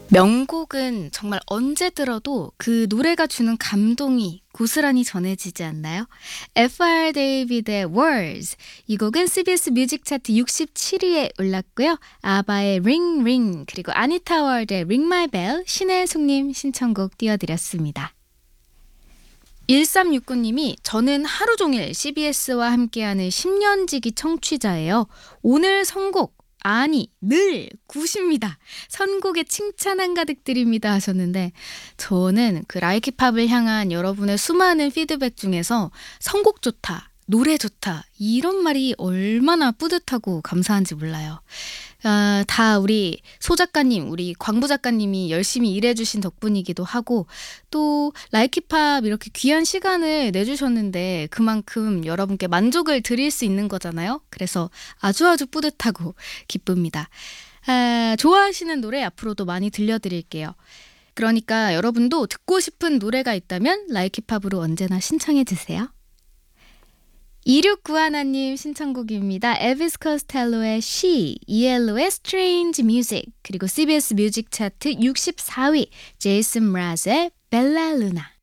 명곡은 정말 언제 들어도 그 노래가 주는 감동이 고스란히 전해지지 않나요? F.R. 데이비드의 Words. 이 곡은 CBS 뮤직 차트 67위에 올랐고요. 아바의 Ring Ring 그리고 아니타 월드의 Ring My Bell 신혜숙님 신청곡 띄워드렸습니다. 1369님이 저는 하루 종일 CBS와 함께하는 10년지기 청취자예요. 오늘 선곡 아니 늘 굿입니다. 선곡에 칭찬 한가득 드립니다 하셨는데 저는 그 라이키팝을 향한 여러분의 수많은 피드백 중에서 선곡 좋다, 노래 좋다 이런 말이 얼마나 뿌듯하고 감사한지 몰라요. 다 우리 소 작가님, 우리 광부 작가님이 열심히 일해주신 덕분이기도 하고 또 라이키팝 이렇게 귀한 시간을 내주셨는데 그만큼 여러분께 만족을 드릴 수 있는 거잖아요. 그래서 아주 뿌듯하고 기쁩니다. 좋아하시는 노래 앞으로도 많이 들려드릴게요. 그러니까 여러분도 듣고 싶은 노래가 있다면 라이키팝으로 언제나 신청해 주세요. 2691님 신청곡입니다. 엘비스 코스텔로의 She, ELO의 Strange Music, 그리고 CBS 뮤직 차트 64위 제이슨 브라즈의 벨라 루나.